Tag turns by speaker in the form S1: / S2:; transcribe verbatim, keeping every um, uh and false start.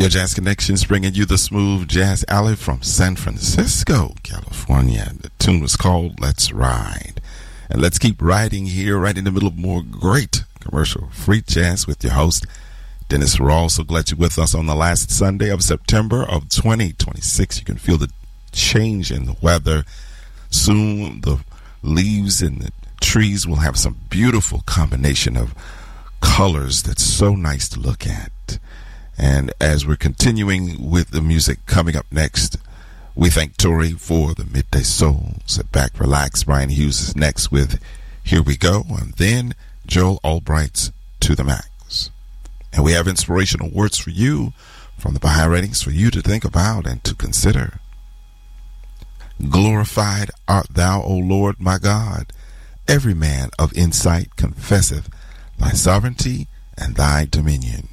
S1: Your Jazz Connections bringing you the smooth jazz alley from San Francisco, California. The tune was called Let's Ride. And let's keep riding here right in the middle of more great commercial-free jazz with your host, Dennis Rawls. So glad you're with us on the last Sunday of September of twenty twenty-six. You can feel the change in the weather. Soon the leaves in the trees will have some beautiful combination of colors that's so nice to look at. And as we're continuing with the music coming up next, we thank Tori for the Midday Soul. Sit back, relax. Brian Hughes is next with Here We Go, and then Joel Albright's To the Max. And we have inspirational words for you from the Baha'i Writings for you to think about and to consider. Glorified art thou, O Lord my God. Every man of insight confesseth thy sovereignty and thy dominion.